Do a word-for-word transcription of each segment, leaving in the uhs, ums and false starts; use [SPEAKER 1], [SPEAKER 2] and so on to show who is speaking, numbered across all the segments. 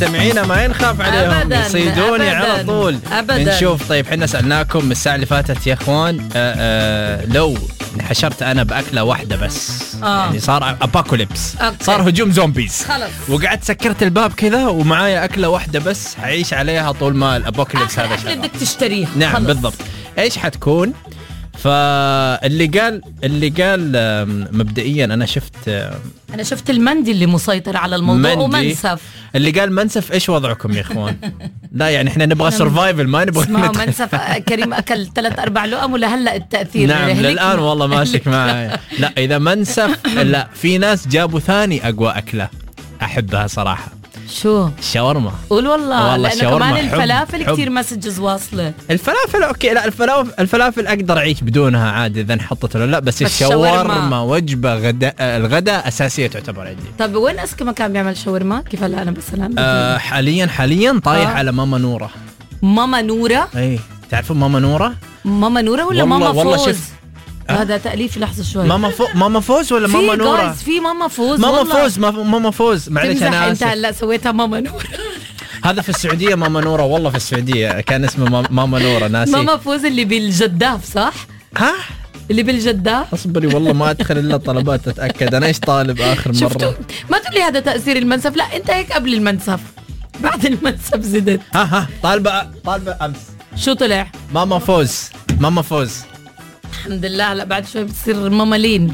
[SPEAKER 1] مستمعينا ما ينخاف عليهم
[SPEAKER 2] أبداً
[SPEAKER 1] يصيدوني
[SPEAKER 2] أبداً
[SPEAKER 1] على طول.
[SPEAKER 2] أبداً.
[SPEAKER 1] نشوف. طيب حنا سألناكم الساعة اللي فاتت يا اخوان، آآ آآ لو انحشرت انا باكله واحده بس آه. يعني صار اباكوليبس، صار هجوم زومبيز
[SPEAKER 2] خلص،
[SPEAKER 1] وقعدت سكرت الباب كذا ومعايا اكله واحده بس هعيش عليها طول ما الاباكوليبس هذا
[SPEAKER 2] شغال. بدك تشتريه.
[SPEAKER 1] نعم
[SPEAKER 2] خلص.
[SPEAKER 1] بالضبط. ايش حتكون؟ فاللي قال اللي قال مبدئيا انا شفت
[SPEAKER 2] انا شفت المندي اللي مسيطر على الموضوع ومنسف.
[SPEAKER 1] اللي قال منسف ايش وضعكم يا اخوان؟ لا يعني احنا نبغى سرفايفل ما نبغى
[SPEAKER 2] اسمعوا منسف. كريم اكل ثلاث اربع لقم ولا هلا التاثير
[SPEAKER 1] نعم للان والله ماشيك معي. لا اذا منسف لا في ناس جابوا ثاني اقوى اكله احبها صراحه.
[SPEAKER 2] شو؟
[SPEAKER 1] الشاورما.
[SPEAKER 2] قول والله, والله لأنه كمان
[SPEAKER 1] حب
[SPEAKER 2] الفلافل
[SPEAKER 1] حب
[SPEAKER 2] كتير مسجز واصلة.
[SPEAKER 1] الفلافل أوكي، لا الفلافل الفلافل أقدر أعيش بدونها عادي إذا انحطت ولا لا، بس, بس الشاورما وجبة غداء، الغداء أساسية تعتبر عندي.
[SPEAKER 2] طب وين أسكي ما كان بيعمل شاورما؟ كيف هلا أنا مثلا؟
[SPEAKER 1] آه حاليا حاليا طايح آه. على ماما نورة.
[SPEAKER 2] ماما نورة؟
[SPEAKER 1] أي تعرفون ماما نورة؟
[SPEAKER 2] ماما نورة ولا
[SPEAKER 1] والله
[SPEAKER 2] ماما
[SPEAKER 1] والله
[SPEAKER 2] فوز؟
[SPEAKER 1] شف...
[SPEAKER 2] هذا تأليف لحظة شوي.
[SPEAKER 1] ماما فو... ماما فوز ولا ماما نورة؟
[SPEAKER 2] في ماما فوز.
[SPEAKER 1] ماما
[SPEAKER 2] والله.
[SPEAKER 1] فوز ماما فوز معلش أنا
[SPEAKER 2] أنت هلا سويتها ماما نورة.
[SPEAKER 1] هذا في السعودية ماما نورة، والله في السعودية كان اسمه ماما نورة ناسي.
[SPEAKER 2] ماما فوز اللي بالجداف صح؟
[SPEAKER 1] ها؟
[SPEAKER 2] اللي بالجداف.
[SPEAKER 1] اصبري والله ما ادخل الا طلبات اتاكد انا ايش طالب اخر مره.
[SPEAKER 2] ما تقول لي هذا تاثير المنسف، لا انت هيك قبل المنسف بعد المنسف زدت.
[SPEAKER 1] ها ها طالبه طالبه امس.
[SPEAKER 2] شو طلع؟
[SPEAKER 1] ماما فوز. ماما فوز
[SPEAKER 2] الحمد لله. هلا بعد شوي بتصير ماما لين.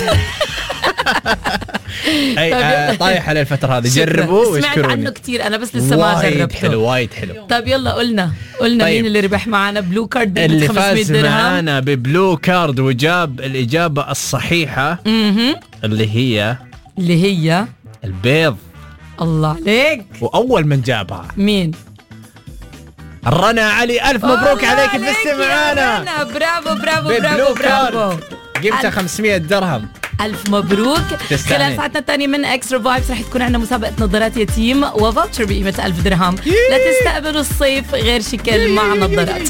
[SPEAKER 1] اي آه طايح على الفتره هذه جربوا واشكروني.
[SPEAKER 2] سمعت عنه كثير انا بس لسه ما جربته.
[SPEAKER 1] وايد حلو وايد حلو.
[SPEAKER 2] طيب يلا قلنا قلنا طيب. مين اللي ربح معنا بلو كارد
[SPEAKER 1] اللي فاز معنا ببلو كارد وجاب الاجابه الصحيحه
[SPEAKER 2] اها
[SPEAKER 1] اللي هي
[SPEAKER 2] اللي هي
[SPEAKER 1] البيض.
[SPEAKER 2] الله عليك.
[SPEAKER 1] واول من جابها
[SPEAKER 2] مين؟
[SPEAKER 1] رنا علي. ألف مبروك عليك بس معانا.
[SPEAKER 2] برافو برافو برافو برافو.
[SPEAKER 1] قيمتها خمسمية درهم.
[SPEAKER 2] ألف مبروك.
[SPEAKER 1] تستعني.
[SPEAKER 2] خلال ساعتنا الثانية من اكسترا فايبس رح تكون عندنا مسابقة نظارات يتيم وفاوتشر بقيمة ألف درهم. لا تستقبلوا الصيف غير شكل مع نظارات.